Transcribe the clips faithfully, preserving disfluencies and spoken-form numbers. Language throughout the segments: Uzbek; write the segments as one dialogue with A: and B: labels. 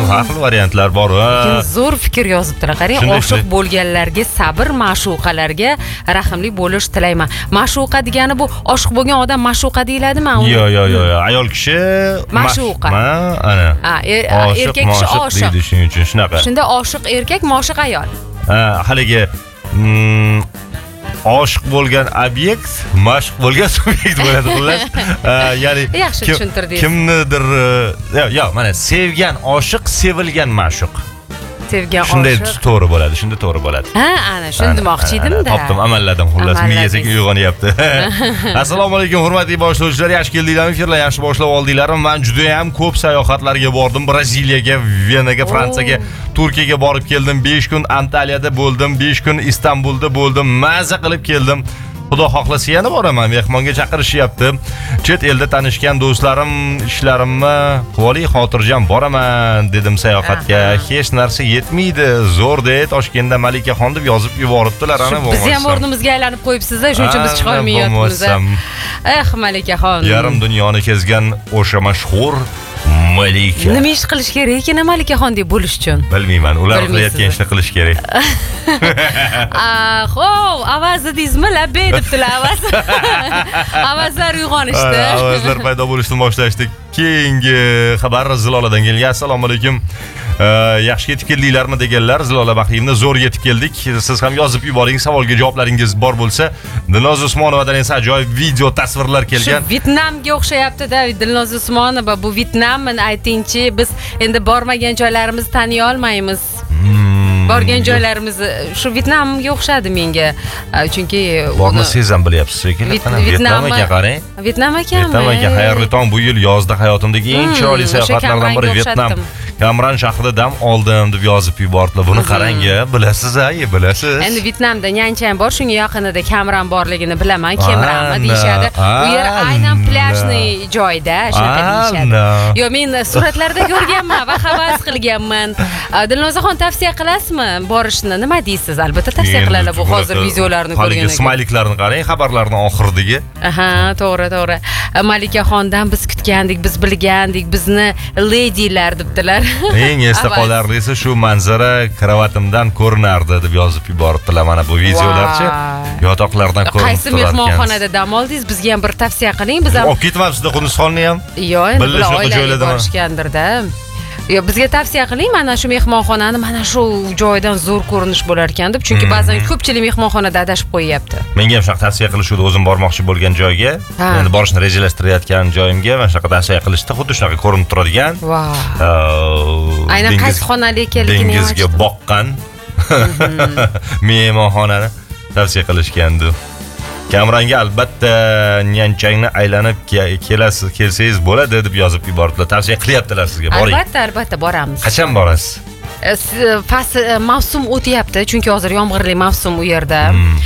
A: har xil variantlar bor.
B: Zo'r fikr yozibdilar. Qarang, oshiq bo'lganlarga sabr, ma'shuqalarga rahimli bo'lish tilayman. Ma'shuqa degani bu oshiq bo'lgan odam ma'shuqa deyiladimi?
A: Yo'q, yo'q, yo'q. Ayol kishi
B: ma'shuqa.
A: Ana.
B: Ha, erkak kishi oshiq
A: deydi shuning uchun shunaqa.
B: Shunda oshiq erkak, ma'shuq ayol.
A: Ha, haligi oshiq bo'lgan obyekt, mashq bo'lgan subyekt bo'ladi xullas. Ya'ni
B: yaxshi tushuntirdingiz.
A: Kimnidir, yo'q, mana sevgan oshiq, sevilgan ma'shuq.
B: Sevgan oshiq.
A: Shunday to'g'ri bo'ladi, shunda to'g'ri bo'ladi.
B: Ha, ana shuni demoqchi edim-da.
A: Topdim, amalladim xullas, miyasi uyg'onyapti. Assalomu alaykum, hurmatli boshlovchilar, yaxshi keldinglarmi? Efirlar yaxshi boshlab oldinglarmi? Men juda ham ko'p sayohatlarga bordim. Braziliyaga, Venaga, Fransiyaga, Turkiyaga borib keldim. besh kun Antaliyada bo'ldim, besh kun Istanbulda bo'ldim. Maza qilib keldim. Xudo xohlasa yana boraman, mehmonga chaqirishyapti. Chet elda tanishgan do'stlarim, ishlarimni quvoli xotirjam boraman dedim sayohatga. Hech narsa yetmaydi. Zo'rda Toshkentda Malikaxon deb yozib yuboribdilar ana bo'lmasa.
B: Biz ham o'rnimizga aylanib qo'yibsiz-da, shuning uchun biz chiqa olmayapmiz. Eh, Malikaxon.
A: Yarim dunyoni kezgan o'sha mashhur Malika.
B: Nima ish qilish kerak ekan Malikaxon deb bo'lish uchun?
A: Bilmayman, ular qilayotgan ishni qilish kerak.
B: Ah, xo'p, avaz dedingizmi? Labbay debdilar, avaz. Avazlar uyg'onishdi.
A: Avazlar paydo bo'lishni boshlashdi. Keyingi xabar Ziloladan kelgan. Assalomu alaykum. Yaxshi yetib keldinglarmi deganlar. Zilola Baxiyevni zo'r yetib keldik. Siz ham yozib yuboring, savolga javoblaringiz bor bo'lsa. Dilnoz Usmonovadan esa ajoyib video tasvirlar kelgan.
B: Shu Vyetnamga o'xshayapti-da, Dilnoz Usmonova. Bu Vyetnamni aytingchi, biz endi bormagan joylarimizni taniy olmaymiz. Borgan joylarimiz shu Vyetnamga o'xshadi menga. Chunki
A: borni sezam bilyapsiz shekilli. Vyetnamga qarang.
B: Vyetnam ekanmi?
A: Vyetnam ekan. Xayrli tong, bu yil yozda hayotimdagi eng chiroyli sayohatlardan biri Vyetnam. Kamran shahrida dam oldim deb yozib yubordilar. Buni qarang-a, bilasiz-a, bilasiz.
B: Endi Vyetnamda Nyanchang bor, shunga yaqinida Kamran borligini bilaman. Kamranmi deyshadi. Bu yer aynan plyajniy joyda, shunaqa deyshadi. Yo, men suratlarda ko'rganman va havas qilganman. Dilnozaxon tavsiya qilasizmi borishni? Nima deysiz? Albatta tavsiya qiladi bu hozir videolarni ko'rgandan.
A: Hozirgi smayliklarni qarang, xabarlarning oxiridagi.
B: Aha, to'g'ri, to'g'ri. Malikaxondan biz kutgandik, biz bilgandik, bizni ladylar debdilar.
A: Eng esda qolarlisi shu manzara kravatimdan ko'rinardi deb yozib yuboribdilar. Mana bu videolarchi yotoqlardan ko'rinib turadi.
B: Qaysi mehmonxonada dam oldingiz? Bizga ham bir tavsiya qiling. Biz ham
A: olib ketmabsiz-da Qunduzxonni ham?
B: Yo'q, endi bular oilaga borishgandir-da. Yo, bizga tavsiya qiling, mana shu mehmonxonani mana shu joydan zo'r ko'rinish bo'lar ekan deb, chunki ba'zan ko'pchilik mehmonxonada adashib qo'yyapti.
A: Menga ham shunaqa tavsiya qilishdi, o'zim bormoqchi bo'lgan joyga, endi borishni rejalashtirayotgan joyimga mana shunaqa tavsiya qilishdi, xuddi shunaqa ko'rinib turadigan.
B: Vau. Aynan qaysi xonali ekanligini
A: dengizga boqqan mehmonxonani tavsiya qilishgandi. Kamranga albatta Nyanchangni aylanib kelasiz, kelsangiz bo'ladi deb yozib yubordilar. Tavsiya qilyaptilar sizga, boring.
B: Albatta, albatta boramiz.
A: Qachon borasiz?
B: Fasl mavsum o'tyapti, chunki hozir yomg'irli mavsum u yerda.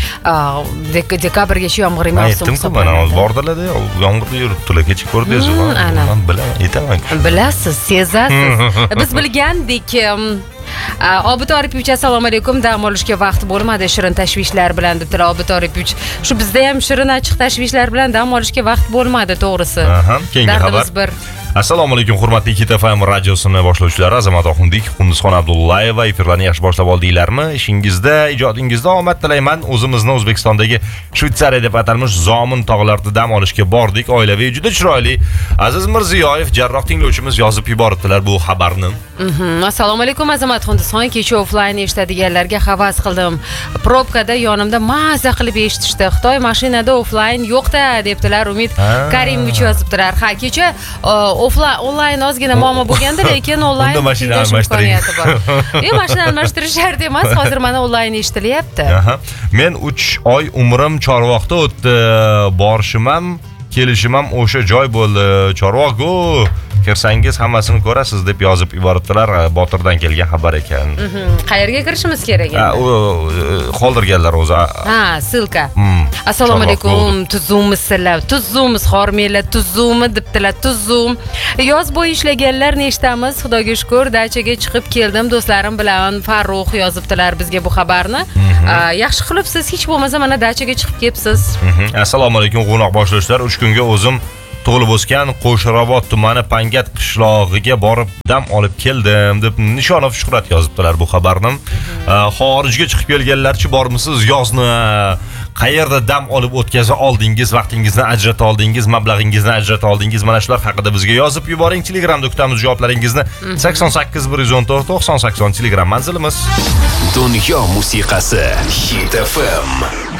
B: Dekabrgacha yomg'irli mavsum
A: hisoblanadi. Bordilar-da, yomg'irda yuribdilar, kecha ko'rdingizmi? Men bilaman, aytaman.
B: Bilasiz, sezasiz. Biz bilgandik. Obid Oripovich, assalomu alaykum. Dam olishga vaqt bo'lmadi, shirin tashvishlar bilan debdilar Obid Oripovich. Shu bizda ham shirin achchiq tashvishlar bilan dam olishga vaqt bo'lmadi, to'g'risi.
A: Aha, keyingi xabar. Assalomu alaykum, hurmatli Hit F M radiosini boshlovchilari, Azamat Oxundik, Qunduzxon Abdullayeva, efirlarni yaxshi boshlab oldinglarmi? Ishingizda, ijodingizda omad tilayman. O'zimizni O'zbekistondagi Shvetsariya deb atalmish Zomin tog'larida dam olishga bordik. Oilaviy, juda chiroyli. Aziz Mirziyoyev, jarroh tinglovchimiz yozib yuboribdilar bu xabarni.
B: Assalomu alaykum, Azamat Qunduzxon. Kecha offline eshitadiganlarga havas qildim. Probkada yonimda maza qilib eshitishdi. Xitoy mashinada offline yo'q-da debdilar. Umid Karimovich yozibdilar. Ha, kecha offline onlayn ozgina muammo bo'lganda, lekin onlayn
A: mashina almashtiring.
B: Yo'q, mashina almashtirish shart emas. Hozir mana onlayn eshitilyapti.
A: Men uch oy umrim Chorvoqda o'tdi. Borishim ham, kelishim ham o'sha joy bo'ldi. Chorvoq-ku kirsangiz hammasini ko'rasiz deb yozib yuboribdilar. Botirdan kelgan xabar ekan.
B: Qayerga kirishimiz kerak endi?
A: Qoldirganlar o'zi.
B: Ha, silka. Assalomu alaykum. Tuzummisizlar. Tuzummiz xormeylar, tuzummi debdilar. Tuzum. Yoz bo'yi ishlaganlar nechtamiz? Xudoga shukr, dachaga chiqib keldim do'stlarim bilan. Farruh yozibdilar bizga bu xabarni. Yaxshi qilibsiz, hech bo'lmasa mana dachaga chiqib kelibsiz.
A: Assalomu alaykum, qo'noq boshlovchilar. uch kunga o'zim tug'ilib o'sgan Qo'shrobod tumani Pangat qishlog'iga borib dam olib keldim deb Nishonov Shuhrat yozibdilar bu xabarni. Xorijga chiqib kelganlarchi bormisiz? Yozni qayerda dam olib o'tkaza oldingiz, vaqtingizni ajrata oldingiz, mablag'ingizni ajrata oldingiz? Mana shular haqida bizga yozib yuboring. Telegramda kutamiz javoblaringizni. sakson sakkiz bir yuz o'n to'rt to'qson sakson Telegram manzilimiz.
C: Dunyo musiqasi Hit F M.